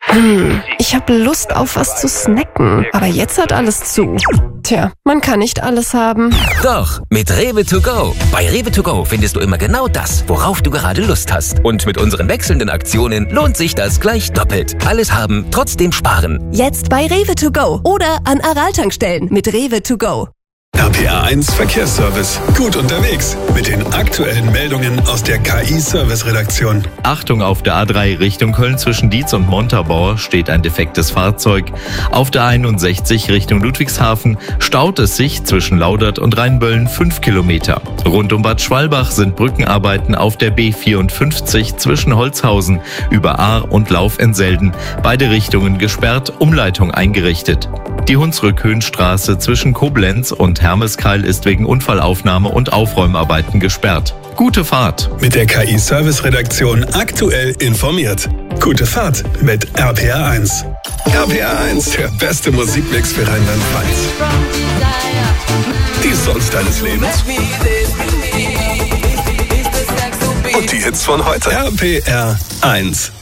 Ich habe Lust auf was zu snacken, aber jetzt hat alles zu. Tja, man kann nicht alles haben. Doch, mit Rewe to go. Bei Rewe to go findest du immer genau das, worauf du gerade Lust hast. Und mit unseren wechselnden Aktionen lohnt sich das gleich doppelt. Alles haben, trotzdem sparen. Jetzt bei Rewe to go oder an Aral-Tankstellen mit Rewe to go. RPR 1 Verkehrsservice. Gut unterwegs mit den aktuellen Meldungen aus der KI-Service-Redaktion. Achtung, auf der A3 Richtung Köln zwischen Dietz und Montabaur steht ein defektes Fahrzeug. Auf der 61 Richtung Ludwigshafen staut es sich zwischen Laudert und Rheinböllen 5 Kilometer. Rund um Bad Schwalbach sind Brückenarbeiten auf der B54 zwischen Holzhausen über Ahr und Laufenselden. Beide Richtungen gesperrt, Umleitung eingerichtet. Die Hunsrück-Höhenstraße zwischen Koblenz und Hermeskeil ist wegen Unfallaufnahme und Aufräumarbeiten gesperrt. Gute Fahrt! Mit der KI-Service-Redaktion aktuell informiert. Gute Fahrt mit RPR 1. RPR 1, der beste Musikmix für Rheinland-Pfalz. Die Songs deines Lebens. Und die Hits von heute. RPR 1.